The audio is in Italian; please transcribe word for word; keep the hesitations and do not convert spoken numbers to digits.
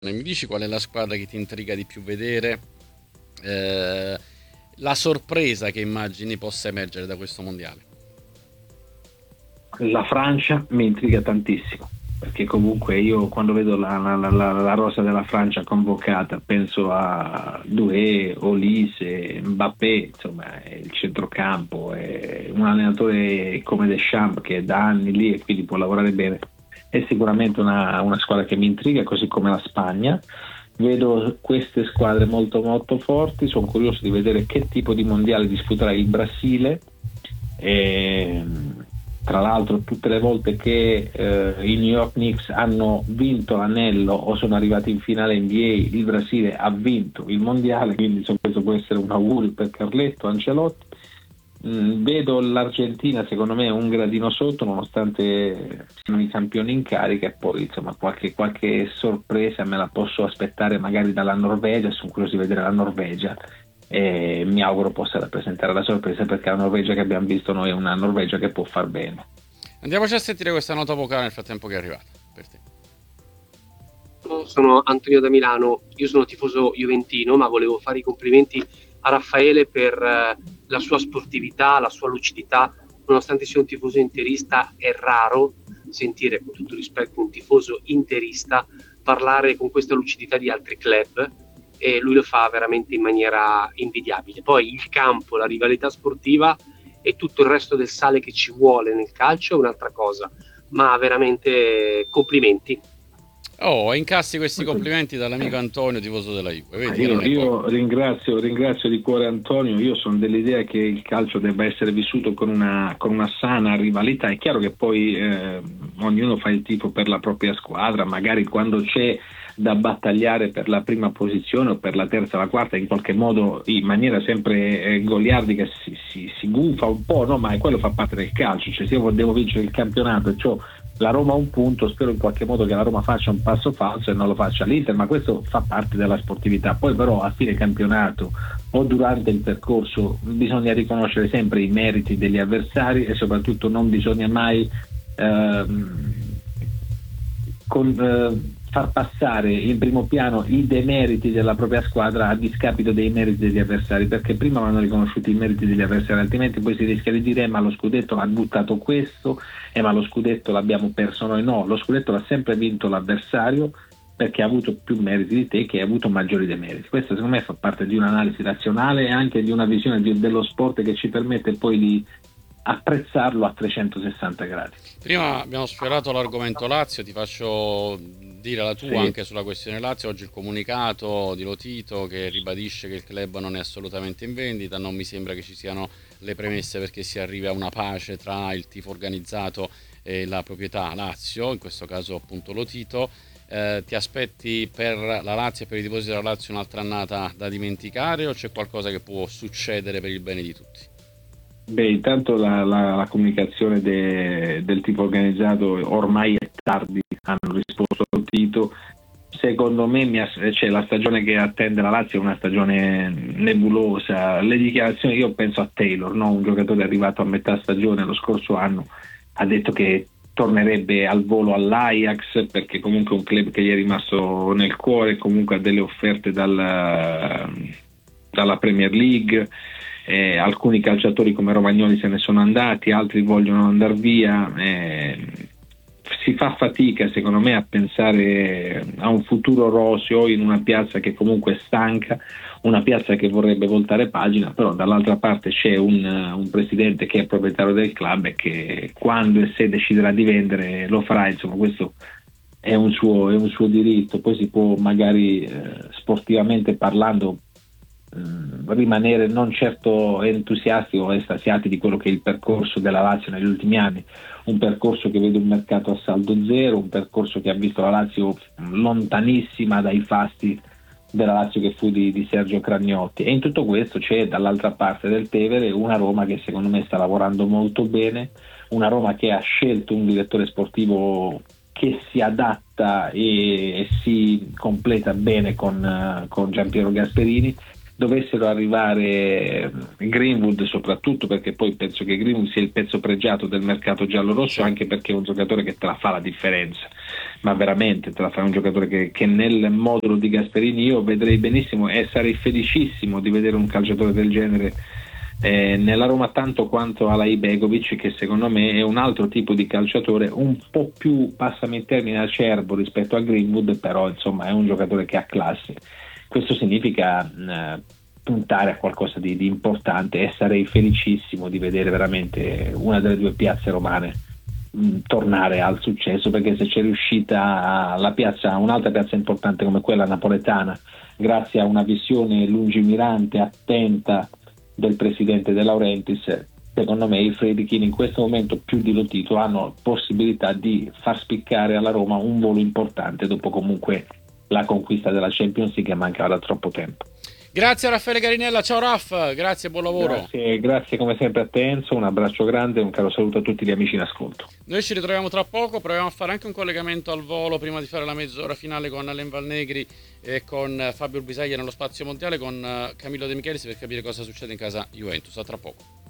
Mi dici qual è la squadra che ti intriga di più vedere? Eh, la sorpresa che immagini possa emergere da questo mondiale? La Francia mi intriga tantissimo, perché comunque io quando vedo la, la, la, la rosa della Francia convocata penso a Doué, Olise, Mbappé, insomma è il centrocampo, è un allenatore come Deschamps che è da anni lì e quindi può lavorare bene. È sicuramente una, una squadra che mi intriga, così come la Spagna. Vedo queste squadre molto molto forti, sono curioso di vedere che tipo di mondiale disputerà il Brasile. E, tra l'altro tutte le volte che eh, i New York Knicks hanno vinto l'anello o sono arrivati in finale N B A, il Brasile ha vinto il mondiale, quindi insomma, questo può essere un augurio per Carletto, Ancelotti. Mm, vedo l'Argentina secondo me un gradino sotto, nonostante siano i campioni in carica, e poi insomma qualche, qualche sorpresa me la posso aspettare magari dalla Norvegia. Sono curioso di vedere la Norvegia e mi auguro possa rappresentare la sorpresa, perché la Norvegia che abbiamo visto noi è una Norvegia che può far bene. Andiamoci a sentire questa nota vocale nel frattempo che è arrivata per te. Sono Antonio da Milano, io sono tifoso juventino, ma volevo fare i complimenti a Raffaele per eh, la sua sportività, la sua lucidità. Nonostante sia un tifoso interista, è raro sentire, con tutto rispetto, un tifoso interista parlare con questa lucidità di altri club, e lui lo fa veramente in maniera invidiabile. Poi il campo, la rivalità sportiva e tutto il resto del sale che ci vuole nel calcio è un'altra cosa, ma veramente complimenti. Oh, incassi questi complimenti dall'amico Antonio, tifoso della Juve. Vedi, io io ringrazio, ringrazio di cuore Antonio. Io sono dell'idea che il calcio debba essere vissuto con una, con una sana rivalità. È chiaro che poi eh, ognuno fa il tifo per la propria squadra, magari quando c'è da battagliare per la prima posizione o per la terza o la quarta, in qualche modo in maniera sempre eh, goliardica si, si, si gufa un po', no? Ma quello fa parte del calcio. Cioè, se io devo vincere il campionato e c'ho la Roma un punto, spero in qualche modo che la Roma faccia un passo falso e non lo faccia l'Inter, ma questo fa parte della sportività. Poi però a fine campionato o durante il percorso bisogna riconoscere sempre i meriti degli avversari, e soprattutto non bisogna mai ehm, con, eh, far passare in primo piano i demeriti della propria squadra a discapito dei meriti degli avversari, perché prima vanno riconosciuti i meriti degli avversari, altrimenti poi si rischia di dire eh, ma lo scudetto l'ha buttato questo, e eh, ma lo scudetto l'abbiamo perso noi. No, lo scudetto l'ha sempre vinto l'avversario, perché ha avuto più meriti di te, che ha avuto maggiori demeriti. Questo secondo me fa parte di un'analisi razionale e anche di una visione di, dello sport, che ci permette poi di apprezzarlo a trecentosessanta gradi. Prima abbiamo sfiorato l'argomento Lazio, ti faccio dire la tua sì. Anche sulla questione Lazio. Oggi il comunicato di Lotito che ribadisce che il club non è assolutamente in vendita, non mi sembra che ci siano le premesse perché si arrivi a una pace tra il tifo organizzato e la proprietà Lazio, in questo caso appunto Lotito. Eh, ti aspetti per la Lazio e per i tifosi della Lazio un'altra annata da dimenticare, o c'è qualcosa che può succedere per il bene di tutti? Beh, intanto la, la, la comunicazione de, del tipo organizzato ormai è tardi, hanno risposto al Tito. Secondo me mi ass- cioè, la stagione che attende la Lazio è una stagione nebulosa. Le dichiarazioni, io penso a Taylor, no? Un giocatore arrivato a metà stagione lo scorso anno, ha detto che tornerebbe al volo all'Ajax, perché comunque è un club che gli è rimasto nel cuore, comunque ha delle offerte dal, dalla Premier League. Eh, alcuni calciatori come Romagnoli se ne sono andati, altri vogliono andare via. Eh, si fa fatica secondo me a pensare a un futuro roseo in una piazza che comunque è stanca, una piazza che vorrebbe voltare pagina, però dall'altra parte c'è un, un presidente che è proprietario del club e che quando e se deciderà di vendere lo farà. Insomma, questo è un suo, è un suo diritto. Poi si può magari eh, sportivamente parlando rimanere non certo entusiasti o estasiati di quello che è il percorso della Lazio negli ultimi anni, un percorso che vede un mercato a saldo zero, un percorso che ha visto la Lazio lontanissima dai fasti della Lazio che fu di, di Sergio Cragnotti, e in tutto questo c'è dall'altra parte del Tevere una Roma che secondo me sta lavorando molto bene, una Roma che ha scelto un direttore sportivo che si adatta e, e si completa bene con, con Giampiero Gasperini. Dovessero arrivare Greenwood, soprattutto perché poi penso che Greenwood sia il pezzo pregiato del mercato giallo-rosso, anche perché è un giocatore che te la fa la differenza. ma veramente te la fai un giocatore che, che nel modulo di Gasperini io vedrei benissimo e sarei felicissimo di vedere un calciatore del genere eh, nella Roma, tanto quanto Alai Begovic, che secondo me è un altro tipo di calciatore, un po' più, passami il termine, acerbo rispetto a Greenwood, però insomma è un giocatore che ha classe. Questo significa eh, puntare a qualcosa di, di importante, e sarei felicissimo di vedere veramente una delle due piazze romane mh, tornare al successo, perché se c'è riuscita la piazza, un'altra piazza importante come quella napoletana, grazie a una visione lungimirante, attenta del presidente De Laurentiis, secondo me i Friedkin in questo momento più di Lotito hanno possibilità di far spiccare alla Roma un volo importante dopo comunque la conquista della Champions League che mancava da troppo tempo. Grazie a Raffaele Garinella, ciao Raff, grazie e buon lavoro. Grazie, grazie come sempre a te Enzo, un abbraccio grande e un caro saluto a tutti gli amici in ascolto. Noi ci ritroviamo tra poco, proviamo a fare anche un collegamento al volo prima di fare la mezz'ora finale con Alain Valnegri e con Fabio Bisaglia nello spazio mondiale, con Camillo De Michelis, per capire cosa succede in casa Juventus. A tra poco.